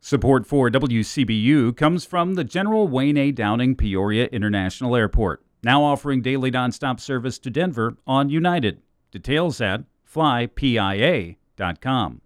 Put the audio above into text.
Support for WCBU comes from the General Wayne A. Downing Peoria International Airport, now offering daily nonstop service to Denver on United. Details at flypia.com.